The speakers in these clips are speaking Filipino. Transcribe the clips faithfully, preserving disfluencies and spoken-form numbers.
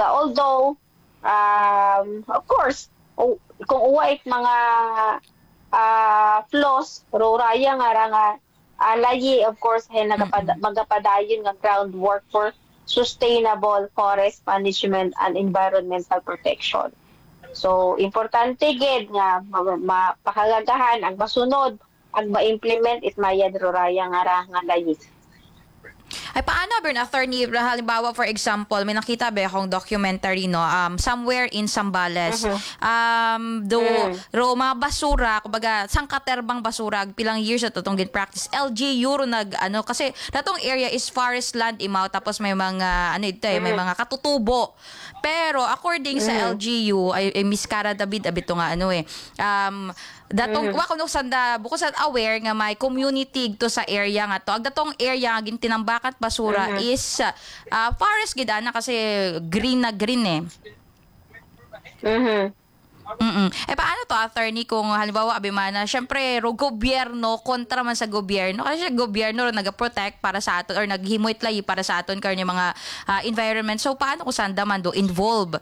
Kumbaga, although, um, of course, o, kung uwait mga uh, flaws, pero raya nga ra nga uh, layi, of course, hay nagapad- magapadayon nga groundwork for sustainable forest management and environmental protection. So, importante gid nga mapakagagahan ang masunod, ang ma-implement it mayad roraya nga ra nga layi. Ay paano Bern attorney halimbawa for example may nakita ba akong documentary no um somewhere in Zambales Mhm. um do Mm. ro mga basura kumbaga sangkaterbang basura pilang years na tutong gin practice L G U ro nag ano kasi datong area is forest land imaw tapos may mga ano ito eh, may mga katutubo pero according sa L G U ay, ay Miss Cara David abito nga ano eh um datong wa kuno sanda buko sa aware nga may community to sa area nga to ag datong area nga gintinambakat basura is uh, forest gid ana kasi green na green eh. Mhm. Mm. Eh paano to attorney kung halimbawa abimana syempre ro gobyerno kontra man sa gobyerno kasi sa gobyerno ro naga-protect para sa aton or naghimoy layi para sa aton karnya mga uh, environment so paano kung sanda man do involve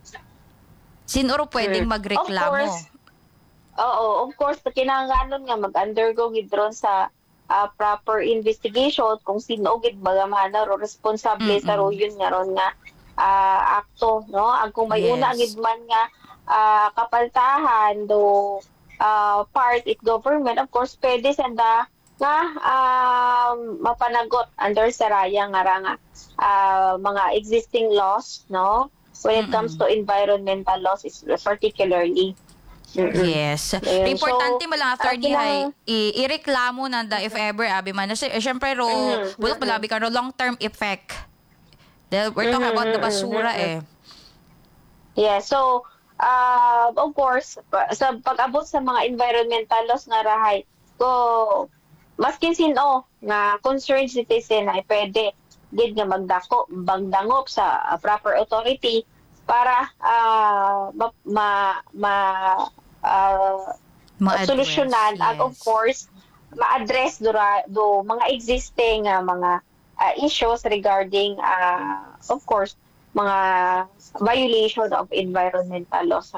sino ro pwedeng Of magreklamo? course. Oo, of course, kinahanglan nga mag-undergo gid ron sa ah, proper investigation kung sino gid bagamana ro responsable sa ro yun nga ron nga ah, akto, no? Ang kung may Yes. una gid man nga ah, kapaltahan do ah, part it government, of course, pwede sanda nga um, mapanagot under saraya nga ra nga ah, mga existing laws, no? When it comes to environmental laws, is particularly. Mm-mm. Yes. Ayun. Importante So, mo lang attorney ah, hay kinang- i- ireklamo nanda if ever abi man kasi eh, syempre ro Mhm, bulok mhm. malabi ka ro long term effect. Dahil we're talking about the basura eh. Yeah, so uh, of course, pa- sa pag-abot sa mga environmental laws nga rahay, ko maskin sino nga concerned citizen ay pwede gid nga magdako magdangop sa uh, proper authority para uh, ma ma, ma uh, Ma-address, solusyonan at of yes. course ma-address dura do mga existing uh, mga uh, issues regarding uh, of course mga violation of environmental laws.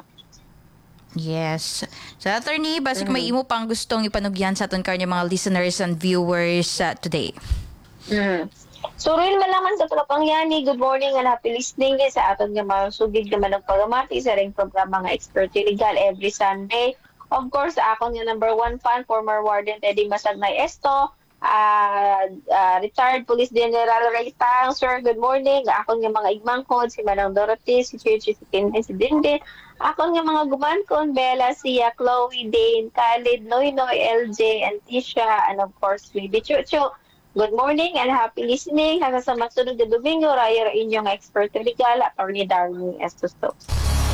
Yes. So attorney, basic may imo pang gustong ipanugyan sa aton karnya mga listeners and viewers uh, today. Mm. So rin malaman sa kapangyani, good morning and happy listening din sa aton nga mga sugid naman ng pagamati sa ring programa nga Expert Legal every Sunday. Of course, sa akong nga number one fan, former Warden Teddy Masagnay Esto, uh, uh, retired Police General Ray Tang. Sir, good morning. Akong nga mga igmangkod, si Manang Dorothy, si Chichi, si Tintin, si Dindin. Akong nga mga gumankon, Bella, Sia, Chloe, Dane, Khalid, Noy Noy, L J, and Tisha, and of course, Baby Chucho. Good morning and happy listening. Hanggang sa masunod na Domingo, raya ra inyong expert legal, Attorney Darwin Estos Stokes.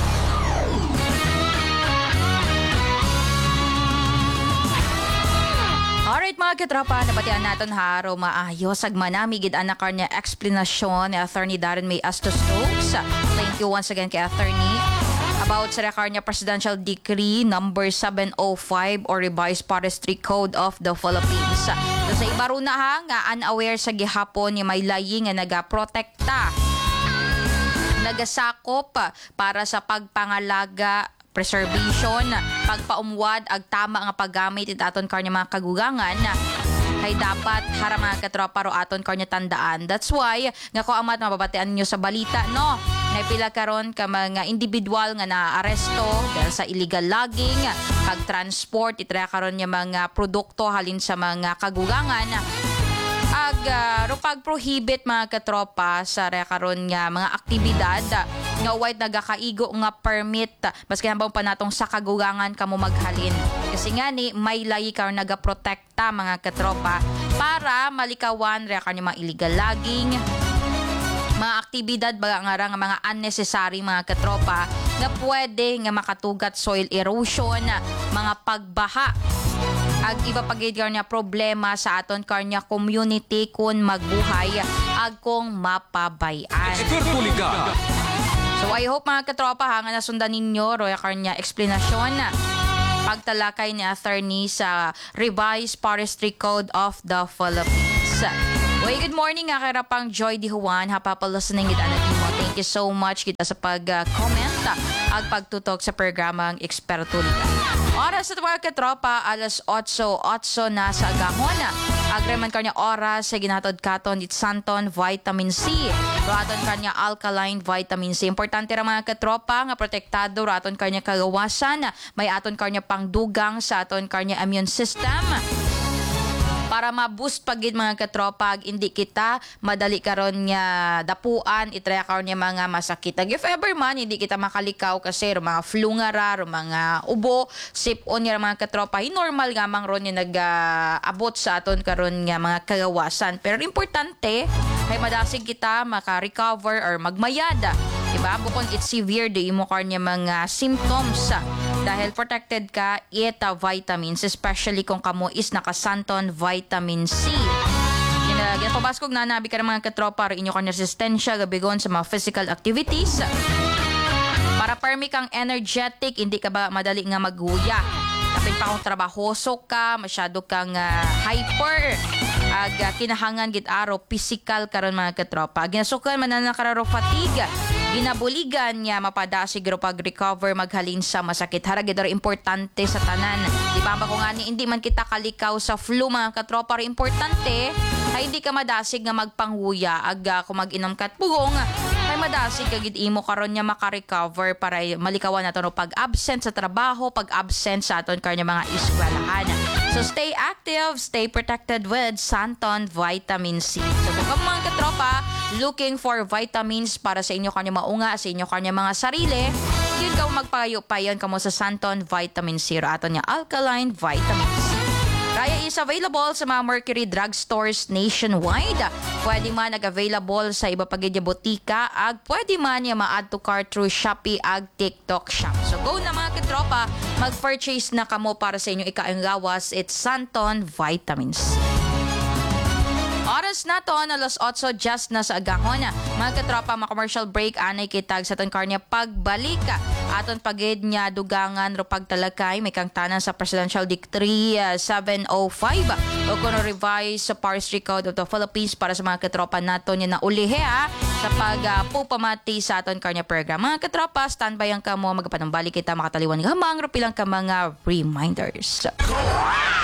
Alright mga katropa, nabatian naton haro maayos ag manami gid anak karnya explanation ni Attorney Darren May Astos Stokes. Thank you once again kay Attorney about sa karnya Presidential Decree number seven oh five or Revised Forestry Code of the Philippines. So, sa iba ro na ha nga unaware sa gihapon ni may layi nga nagaprotekta nagasakop para sa pagpangalaga preservation, pagpaumwad ag tama nga paggamit it aton karnya mga kagugangan ay dapat hara mga katropa ro aton karnya tandaan. That's why nga ko amat mababatian niyo sa balita no. Nga pila karon ka mga individual nga naaresto dahil sa illegal logging, pag-transport itra karon nya mga produkto halin sa mga kagugangan ag uh, ro pag-prohibit mga katropa sa rekaron nga mga aktibidad nga white nagakaigo nga permit baski hambang pa natong sa kagugangan kamo maghalin kasi nga ni may layi ka nagaprotekta mga katropa para malikawan rekan yung mga illegal logging mga aktibidad baga nga ra nga mga unnecessary mga katropa nga pwede nga makatugat soil erosion mga pagbaha ag iba pagid niya problema sa aton karnya community kun magbuhay ag kung mapabayan. Eksperto Legal. So I hope mga katropa ha nga nasundan ninyo roya karnya explanation pagtalakay ni attorney sa Revised Forestry Code of the Philippines. Well, good morning nga kay Rapang Joy Di Juan, hapapal listening it anak mo. Thank thank you so much kita sa pag-comment uh, ag pagtutok sa programang Eksperto Legal. Oras sa mga katropa, alas otso otso na sa agahon. Agreman kanya oras sa ginatod katon it Santon Vitamin C. Raton kanya alkaline vitamin C. Importante ra mga katropa nga protektado raton kanya kagawasan. May aton kanya pangdugang sa aton kanya immune system. Para ma-boost pagid mga katropa, hindi kita madali karon nga dapuan, itraya karon nga mga masakit. If ever man, hindi kita makalikaw kasi ro mga flu nga ra, ro mga ubo, sip-on nga mga katropa, normal nga mang ron nga nag-abot sa aton karon nga mga kagawasan. Pero importante, ay madasig kita maka-recover or magmayad. Diba? Bukod it's severe, di mo karon nga mga symptoms. Dahil protected ka, eat uh, vitamins, especially kung kamo is nakasanton vitamin C. Ginapabaskog na nabi ka ng mga katropa, inyo ka resistensya, gabigon sa mga physical activities. Para permi kang energetic, hindi ka ba madali nga maghuya. Kapit pa kung trabahoso ka, masyado kang uh, hyper. Ag uh, kinahangan git araw, physical karon mga katropa. Ginasukan man na nakararo fatigue. Ginabuligan niya mapada siguro pag-recover maghalin sa masakit. Haragid aro importante sa tanan. Di ba ba kung nga ni hindi man kita kalikaw sa flu mga katropa, importante ay hindi ka madasig nga magpanghuya aga kung mag-inom kat pugong. Ay madasig kagid imo karon niya maka-recover para malikawan nato no pag-absent sa trabaho, pag-absent sa aton kanya mga eskwelahan. So stay active, stay protected with Santon Vitamin C. So kung mga katropa looking for vitamins para sa inyo kanya maunga, sa inyo kanya mga sarili, yun ka magpayo-payon kamo sa Santon Vitamin C. Aton niya alkaline vitamin C. Kaya is available sa mga Mercury drugstores nationwide. Pwede man nag-available sa iba pagid botika ag pwede man niya ma-add to cart through Shopee ag TikTok Shop. So go na mga katropa, mag-purchase na kamo para sa inyo ikaang gawas. It's Santon Vitamins. Oras na to, alas otso just na sa agahon. Mga katropa, mga-commercial break, anay kitag sa ton karnya pagbalik. Aton pagid niya dugangan ro pagtalakay, may kang tanan sa Presidential Decree uh, seven oh five. O kuno revise sa Forestry Code of the Philippines para sa mga katropa nato niya na ulihe ha, sa pagpupamati uh, sa aton karnya program. Mga katropa, standby ang kamo, magapanambalik kita makataliwan gamang ro pilang ka mga reminders.